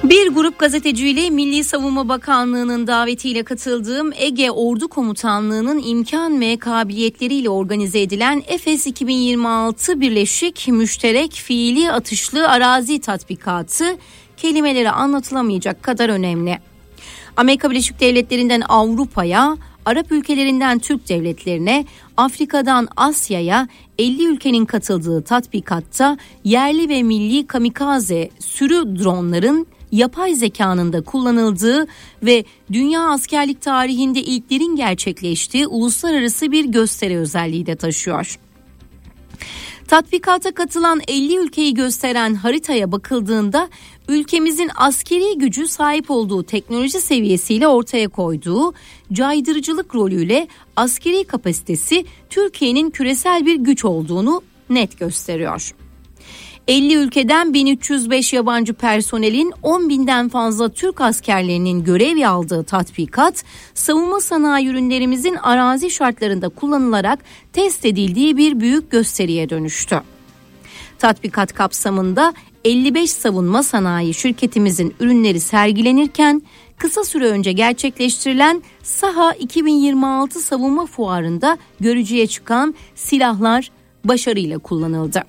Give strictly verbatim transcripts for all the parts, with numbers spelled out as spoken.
Bir grup gazeteciyle Milli Savunma Bakanlığı'nın davetiyle katıldığım Ege Ordu Komutanlığı'nın imkan ve kabiliyetleriyle organize edilen Efes iki bin yirmi altı Birleşik Müşterek Fiili Atışlı Arazi Tatbikatı kelimeleri anlatılamayacak kadar önemli. Amerika Birleşik Devletleri'nden Avrupa'ya, Arap ülkelerinden Türk devletlerine, Afrika'dan Asya'ya elli ülkenin katıldığı tatbikatta yerli ve milli kamikaze sürü dronların yapay zekanın da kullanıldığı ve dünya askerlik tarihinde ilklerin gerçekleştiği uluslararası bir gösteri özelliği de taşıyor. Tatbikata katılan elli ülkeyi gösteren haritaya bakıldığında ülkemizin askeri gücü sahip olduğu teknoloji seviyesiyle ortaya koyduğu caydırıcılık rolüyle askeri kapasitesi Türkiye'nin küresel bir güç olduğunu net gösteriyor. elli ülkeden bin üç yüz beş yabancı personelin on binden fazla Türk askerlerinin görev aldığı tatbikat, savunma sanayi ürünlerimizin arazi şartlarında kullanılarak test edildiği bir büyük gösteriye dönüştü. Tatbikat kapsamında elli beş savunma sanayi şirketimizin ürünleri sergilenirken, kısa süre önce gerçekleştirilen SAHA iki bin yirmi altı Savunma Fuarı'nda görücüye çıkan silahlar başarıyla kullanıldı.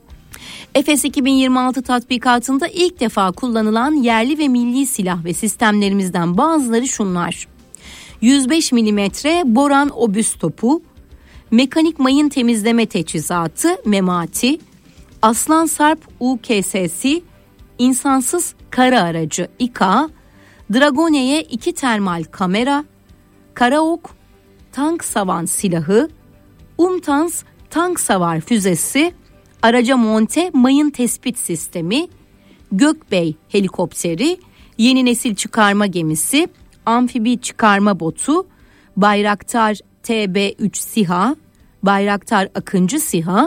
Efes iki bin yirmi altı tatbikatında ilk defa kullanılan yerli ve milli silah ve sistemlerimizden bazıları şunlar: yüz beş milimetre boran obüs topu, mekanik mayın temizleme teçhizatı MEMATİ, Aslan Sarp U K S'si, insansız kara aracı İKA, Dragone'ye iki termal kamera, Karaok tank savan silahı, UMTANS tank savar füzesi, araca monte mayın tespit sistemi, Gökbey helikopteri, yeni nesil çıkarma gemisi, amfibi çıkarma botu, Bayraktar T B üç SİHA, Bayraktar Akıncı SİHA,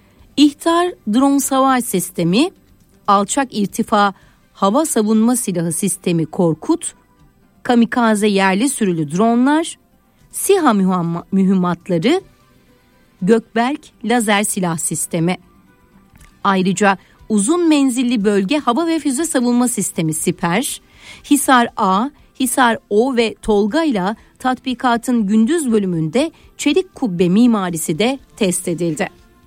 İhtar drone savar sistemi, alçak irtifa hava savunma silahı sistemi Korkut, kamikaze yerli sürülü dronlar, SİHA mühimmatları, Gökberk lazer silah sistemi. Ayrıca uzun menzilli bölge hava ve füze savunma sistemi Siper, Hisar A, Hisar O ve Tolga ile tatbikatın gündüz bölümünde çelik kubbe mimarisi de test edildi.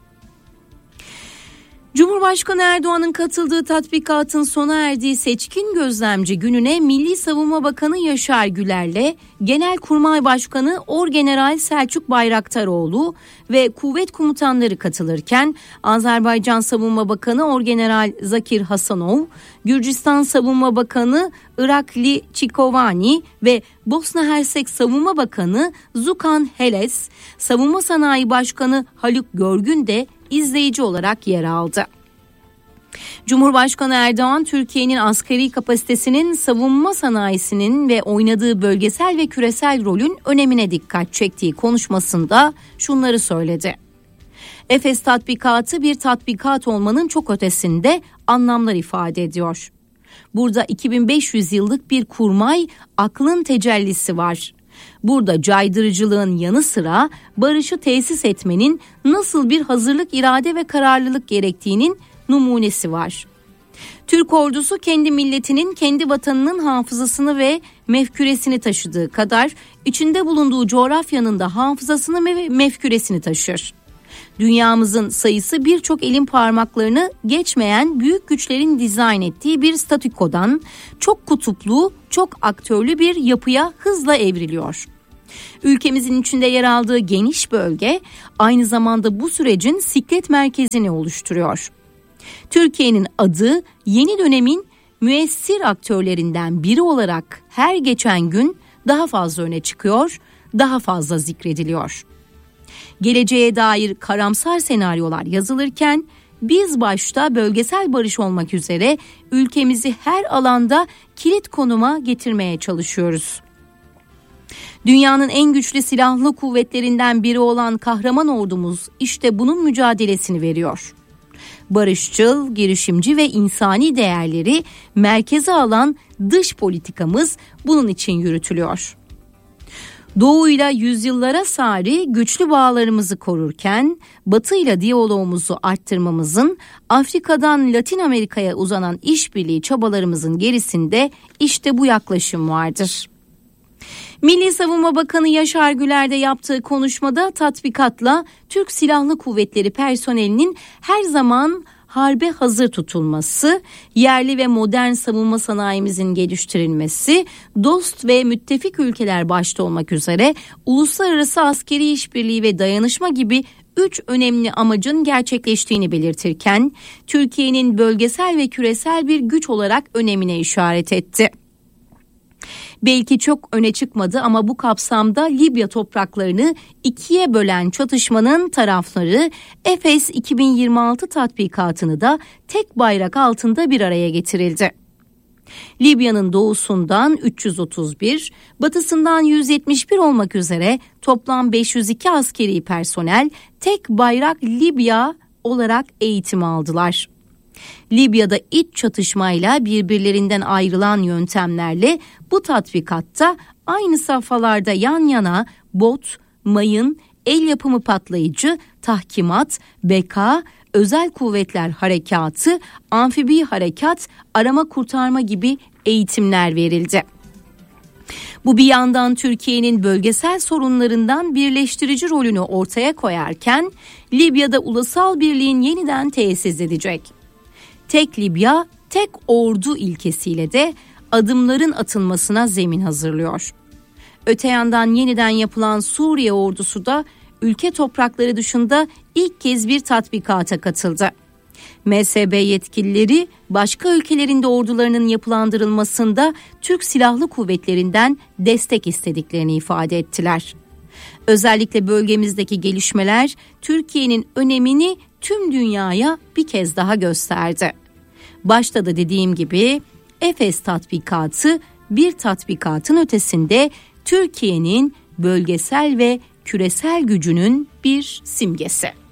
Cumhurbaşkanı Erdoğan'ın katıldığı tatbikatın sona erdiği seçkin gözlemci gününe Milli Savunma Bakanı Yaşar Güler'le Genelkurmay Başkanı Orgeneral Selçuk Bayraktaroğlu ve kuvvet komutanları katılırken Azerbaycan Savunma Bakanı Orgeneral Zakir Hasanov, Gürcistan Savunma Bakanı Irakli Çikovani ve Bosna Hersek Savunma Bakanı Zukan Heles, Savunma Sanayi Başkanı Haluk Görgün de izleyici olarak yer aldı. Cumhurbaşkanı Erdoğan, Türkiye'nin askeri kapasitesinin, savunma sanayisinin ve oynadığı bölgesel ve küresel rolün önemine dikkat çektiği konuşmasında şunları söyledi. Efes tatbikatı bir tatbikat olmanın çok ötesinde anlamlar ifade ediyor. Burada iki bin beş yüz yıllık bir kurmay aklın tecellisi var. Burada caydırıcılığın yanı sıra barışı tesis etmenin nasıl bir hazırlık, irade ve kararlılık gerektiğinin numunesi var. Türk ordusu kendi milletinin, kendi vatanının hafızasını ve mefküresini taşıdığı kadar içinde bulunduğu coğrafyanın da hafızasını ve mefküresini taşır. Dünyamızın sayısı birçok elin parmaklarını geçmeyen büyük güçlerin dizayn ettiği bir statükodan çok kutuplu, çok aktörlü bir yapıya hızla evriliyor. Ülkemizin içinde yer aldığı geniş bölge aynı zamanda bu sürecin siklet merkezini oluşturuyor. Türkiye'nin adı yeni dönemin müessir aktörlerinden biri olarak her geçen gün daha fazla öne çıkıyor, daha fazla zikrediliyor. Geleceğe dair karamsar senaryolar yazılırken biz başta bölgesel barış olmak üzere ülkemizi her alanda kilit konuma getirmeye çalışıyoruz. Dünyanın en güçlü silahlı kuvvetlerinden biri olan kahraman ordumuz işte bunun mücadelesini veriyor. Barışçıl, girişimci ve insani değerleri merkeze alan dış politikamız bunun için yürütülüyor. Doğu'yla yüzyıllara sari güçlü bağlarımızı korurken Batı'yla diyalogumuzu arttırmamızın, Afrika'dan Latin Amerika'ya uzanan işbirliği çabalarımızın gerisinde işte bu yaklaşım vardır. Milli Savunma Bakanı Yaşar Güler de yaptığı konuşmada tatbikatla Türk Silahlı Kuvvetleri personelinin her zaman harbe hazır tutulması, yerli ve modern savunma sanayimizin geliştirilmesi, dost ve müttefik ülkeler başta olmak üzere uluslararası askeri işbirliği ve dayanışma gibi üç önemli amacın gerçekleştiğini belirtirken, Türkiye'nin bölgesel ve küresel bir güç olarak önemine işaret etti. Belki çok öne çıkmadı ama bu kapsamda Libya topraklarını ikiye bölen çatışmanın tarafları Efes iki bin yirmi altı tatbikatını da tek bayrak altında bir araya getirildi. Libya'nın doğusundan üç yüz otuz bir, batısından yüz yetmiş bir olmak üzere toplam beş yüz iki askeri personel tek bayrak Libya olarak eğitim aldılar. Libya'da iç çatışmayla birbirlerinden ayrılan yöntemlerle bu tatbikatta aynı safhalarda yan yana bot, mayın, el yapımı patlayıcı, tahkimat, beka, özel kuvvetler harekatı, amfibi harekat, arama kurtarma gibi eğitimler verildi. Bu bir yandan Türkiye'nin bölgesel sorunlarından birleştirici rolünü ortaya koyarken Libya'da ulusal birliğin yeniden tesis edecek. Tek Libya, tek ordu ilkesiyle de adımların atılmasına zemin hazırlıyor. Öte yandan yeniden yapılan Suriye ordusu da ülke toprakları dışında ilk kez bir tatbikata katıldı. M S B yetkilileri başka ülkelerin de ordularının yapılandırılmasında Türk Silahlı Kuvvetleri'nden destek istediklerini ifade ettiler. Özellikle bölgemizdeki gelişmeler Türkiye'nin önemini tüm dünyaya bir kez daha gösterdi. Başta da dediğim gibi Efes tatbikatı bir tatbikatın ötesinde Türkiye'nin bölgesel ve küresel gücünün bir simgesi.